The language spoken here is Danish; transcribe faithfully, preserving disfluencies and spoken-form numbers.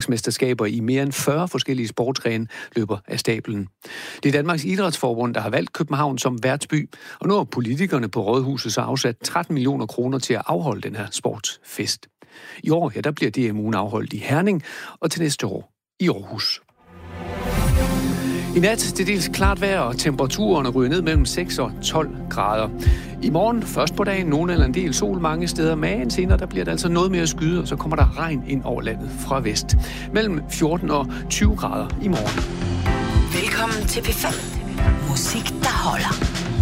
Danmarksmesterskaber i mere end fyrre forskellige sportsgrene løber af stablen. Det er Danmarks Idrætsforbund, der har valgt København som værtsby, og nu har politikerne på Rådhuset så afsat tretten millioner kroner til at afholde den her sportsfest. I år, ja, der bliver D M U'en afholdt i Herning, og til næste år i Aarhus. I nat til dels klart vejr, og temperaturen ryger ned mellem seks og tolv grader. I morgen, først på dagen, nogen eller en del sol mange steder, men senere der bliver det altså noget mere skyde, og så kommer der regn ind over landet fra vest. Mellem fjorten og tyve grader i morgen. Velkommen til P fem. Musik, der holder.